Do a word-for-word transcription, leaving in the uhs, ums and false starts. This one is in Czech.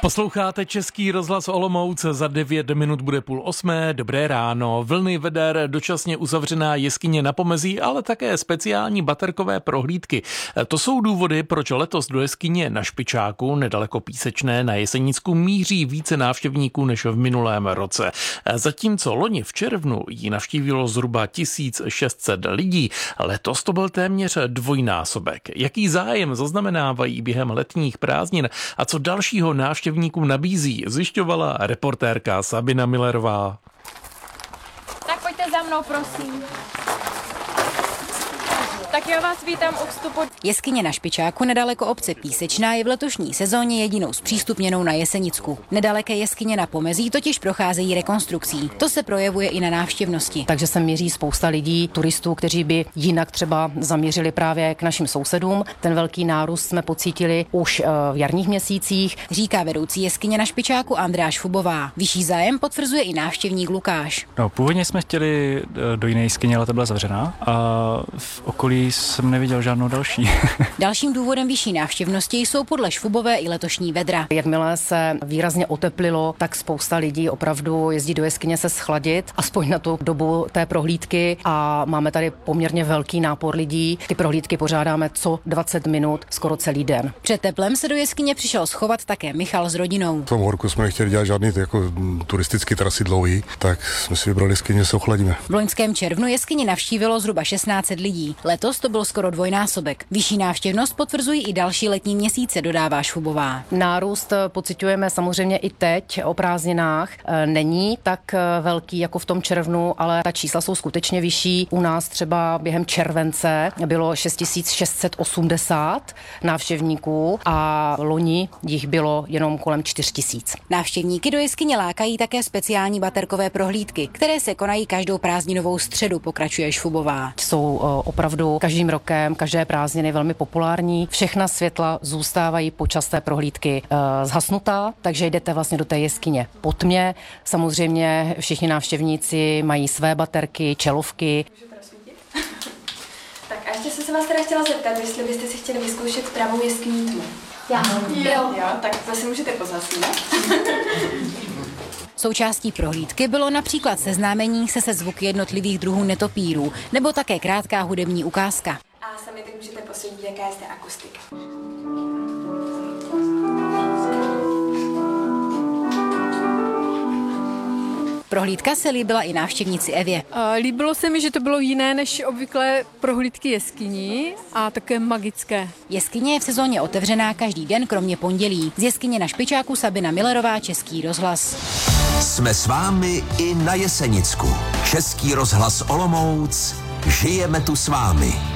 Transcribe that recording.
Posloucháte Český rozhlas Olomouc, za devět minut bude půl osmé, dobré ráno. Vlny veder, dočasně uzavřená jeskyně na Pomezí, ale také speciální baterkové prohlídky. To jsou důvody, proč letos do jeskyně na Špičáku, nedaleko Písečné na Jesenicku, míří více návštěvníků než v minulém roce. Zatímco loni v červnu ji navštívilo zhruba tisíc šest set lidí, letos to byl téměř dvojnásobek. Jaký zájem zaznamenávají během letních prázdnin a co dalšího návštěvníkům nabízí, zjišťovala reportérka Sabina Millerová. Tak pojďte za mnou, prosím. Tak já vás vítám u vstupu. Jeskyně na Špičáku nedaleko obce Písečná je v letošní sezóně jedinou zpřístupněnou na Jesenicku. Nedaleké jeskyně na Pomezí totiž procházejí rekonstrukcí. To se projevuje i na návštěvnosti. Takže se měří spousta lidí, turistů, kteří by jinak třeba zaměřili právě k našim sousedům. Ten velký nárůst jsme pocítili už v jarních měsících, říká vedoucí jeskyně na Špičáku Andreáš Fubová. Vyšší zájem potvrzuje i návštěvník Lukáš. No, původně jsme chtěli do jiné jeskyně, ale ta byla zavřená a v okolí jsem neviděl žádnou další. Dalším důvodem vyšší návštěvnosti jsou podle Švubové i letošní vedra. Jakmile se výrazně oteplilo, tak spousta lidí opravdu jezdí do jeskyně se schladit, aspoň na tu dobu té prohlídky, a máme tady poměrně velký nápor lidí. Ty prohlídky pořádáme co dvacet minut, skoro celý den. Před teplem se do jeskyně přišel schovat také Michal s rodinou. V tom horku jsme nechtěli dělat žádný jako turistický trasy dlouhý, tak jsme si vybrali jeskyně, se ochladíme. V loňském červnu jeskyni navštívilo zhruba šestnáct set lidí. Letos to byl skoro dvojnásobek. Vyšší návštěvnost potvrzují i další letní měsíce, dodává Švubová. Nárůst pociťujeme samozřejmě i teď o prázdninách. Není tak velký jako v tom červnu, ale ta čísla jsou skutečně vyšší. U nás třeba během července bylo šest tisíc šest set osmdesát návštěvníků a loni jich bylo jenom kolem čtyři tisíce. Návštěvníky do jeskyně lákají také speciální baterkové prohlídky, které se konají každou prázdninovou středu, pokračuje Švubová. Jsou opravdu každým rokem, každé prázdniny velmi populární. Všechna světla zůstávají počas té prohlídky e, zhasnutá, takže jdete vlastně do té jeskyně po tmě. Samozřejmě všichni návštěvníci mají své baterky, čelovky. Tak a ještě jsem se vás teda chtěla zeptat, jestli byste si chtěli vyzkoušet pravou jeskyní tmu. Já. Jo. jo, tak zase můžete pozasnít. Součástí prohlídky bylo například seznámení se se zvuky jednotlivých druhů netopírů, nebo také krátká hudební ukázka. A sami tak můžete posoudit, jaká je zde akustika. Prohlídka se líbila i návštěvnici Evě. Líbilo se mi, že to bylo jiné než obvyklé prohlídky jeskyní a také magické. Jeskyně je v sezóně otevřená každý den, kromě pondělí. Z jeskyně na Špičáku Sabina Millerová, Český rozhlas. Jsme s vámi i na Jesenicku. Český rozhlas Olomouc. Žijeme tu s vámi.